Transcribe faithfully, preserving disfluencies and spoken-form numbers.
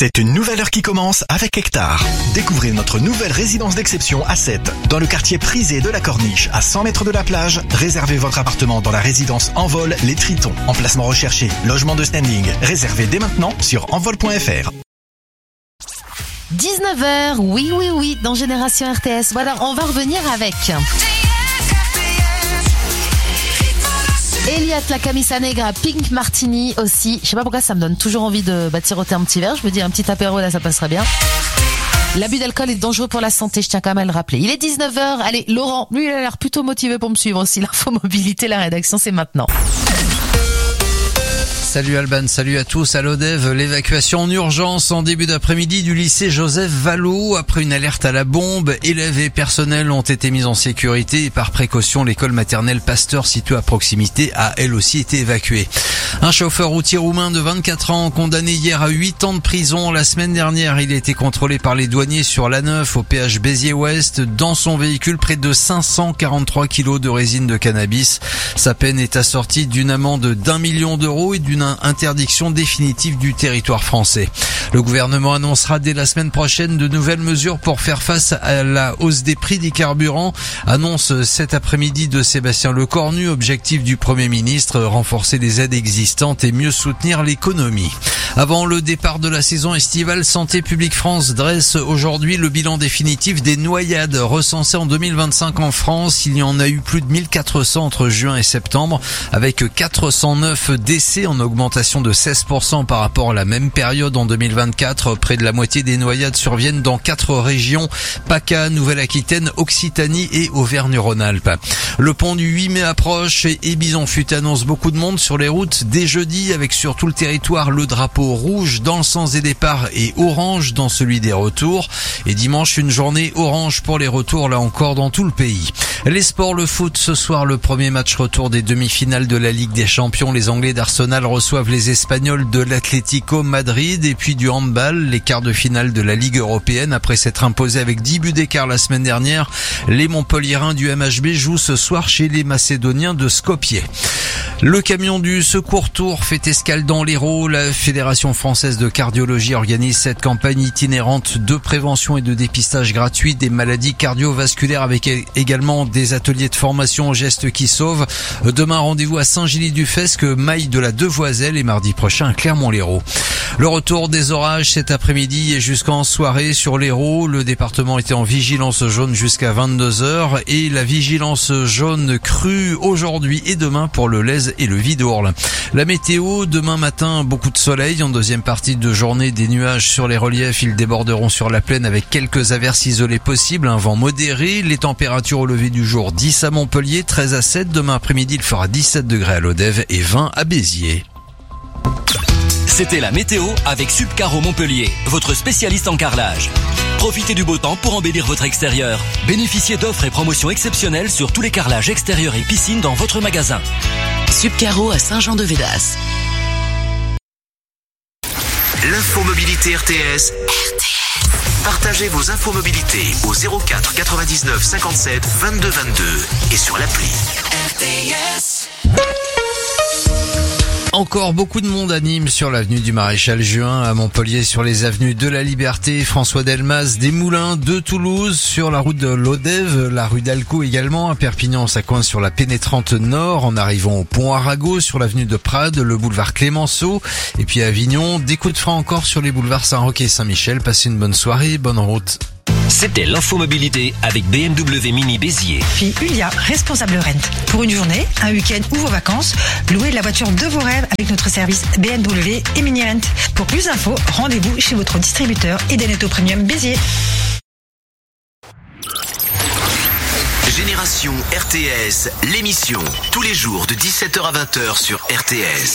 C'est une nouvelle heure qui commence avec Hectare. Découvrez notre nouvelle résidence d'exception à Sète, dans le quartier prisé de la Corniche, à cent mètres de la plage. Réservez votre appartement dans la résidence Envol Les Tritons. Emplacement recherché, logement de standing. Réservez dès maintenant sur envol point f r. dix-neuf heures, oui, oui, oui, dans Génération R T S. Voilà, on va revenir avec Elliot, la Camisa Negra, Pink Martini aussi. Je sais pas pourquoi ça me donne toujours envie de bah, tiroter un petit verre. Je me dis un petit apéro là, ça passerait bien. L'abus d'alcool est dangereux pour la santé, je tiens quand même à le rappeler. Il est dix-neuf heures. Allez, Laurent, lui, il a l'air plutôt motivé pour me suivre aussi. L'info mobilité, la rédaction, c'est maintenant. Salut Alban, salut à tous. À l'Odève, l'évacuation en urgence en début d'après-midi du lycée Joseph Vallot. Après une alerte à la bombe, élèves et personnels ont été mis en sécurité et par précaution, l'école maternelle Pasteur située à proximité a elle aussi été évacuée. Un chauffeur routier roumain de vingt-quatre ans condamné hier à huit ans de prison. La semaine dernière, il a été contrôlé par les douaniers sur l'A neuf au péage Béziers-Ouest. Dans son véhicule, près de cinq cent quarante-trois kilos de résine de cannabis. Sa peine est assortie d'une amende d'un million d'euros et d'une interdiction définitive du territoire français. Le gouvernement annoncera dès la semaine prochaine de nouvelles mesures pour faire face à la hausse des prix des carburants. Annonce cet après-midi de Sébastien Lecornu. Objectif du Premier ministre, renforcer les aides existantes et mieux soutenir l'économie. Avant le départ de la saison estivale, Santé publique France dresse aujourd'hui le bilan définitif des noyades recensées en deux mille vingt-cinq en France. Il y en a eu plus de mille quatre cents entre juin et septembre, avec quatre cent neuf décès en augmentation de seize pour cent par rapport à la même période en deux mille vingt-quatre. Près de la moitié des noyades surviennent dans quatre régions, PACA, Nouvelle-Aquitaine, Occitanie et Auvergne-Rhône-Alpes. Le pont du huit mai approche et Bison-Futé annonce beaucoup de monde sur les routes dès jeudi, avec sur tout le territoire le drapeau rouge dans le sens des départs et orange dans celui des retours. Et dimanche, une journée orange pour les retours, là encore dans tout le pays. Les sports, le foot, ce soir le premier match retour des demi-finales de la Ligue des Champions. Les Anglais d'Arsenal reçoivent les Espagnols de l'Atlético Madrid. Et puis du handball, les quarts de finale de la Ligue européenne. Après s'être imposés avec dix buts d'écart la semaine dernière, les Montpelliérains du M H B jouent ce soir chez les Macédoniens de Skopje. Le camion du Secours Tour fait escale dans l'Hérault. La Fédération française de cardiologie organise cette campagne itinérante de prévention et de dépistage gratuit des maladies cardiovasculaires, avec également des ateliers de formation aux gestes qui sauvent. Demain, rendez-vous à Saint-Gilly-du-Fesque, Maille de la Devoiselle, et mardi prochain à Clermont-Lérault. Le retour des orages cet après-midi et jusqu'en soirée sur l'Hérault. Le département était en vigilance jaune jusqu'à vingt-deux heures et la vigilance jaune crue aujourd'hui et demain pour le Lez et le Vidourle. La météo, demain matin, beaucoup de soleil. En deuxième partie de journée, des nuages sur les reliefs. Ils déborderont sur la plaine avec quelques averses isolées possibles. Un vent modéré. Les températures au lever du jour, dix à Montpellier, treize à Sète. Demain après-midi, il fera dix-sept degrés à l'Odève et vingt à Béziers. C'était la météo avec Subcaro Montpellier, votre spécialiste en carrelage. Profitez du beau temps pour embellir votre extérieur. Bénéficiez d'offres et promotions exceptionnelles sur tous les carrelages extérieurs et piscines dans votre magasin. Subcaro à Saint-Jean-de-Védas. L'infomobilité R T S. R T S. Partagez vos infomobilités au zéro quatre quatre-vingt-dix-neuf cinquante-sept vingt-deux vingt-deux et sur l'appli. R T S. Encore beaucoup de monde anime sur l'avenue du Maréchal Juin à Montpellier, sur les avenues de la Liberté, François Delmas, des Moulins, de Toulouse, sur la route de l'Odève, la rue d'Alco également. À Perpignan, ça coince sur la pénétrante nord en arrivant au pont Arago, sur l'avenue de Prades, le boulevard Clémenceau. Et puis à Avignon, des coups de frein encore sur les boulevards Saint-Roch et Saint-Michel. Passez une bonne soirée, bonne route. C'était l'infomobilité avec B M W Mini Béziers. Puis Ulia, responsable rent. Pour une journée, un week-end ou vos vacances, louez la voiture de vos rêves avec notre service B M W et Mini Rent. Pour plus d'infos, rendez-vous chez votre distributeur Edenetto Premium Béziers. Génération R T S, l'émission, tous les jours de dix-sept heures à vingt heures sur R T S.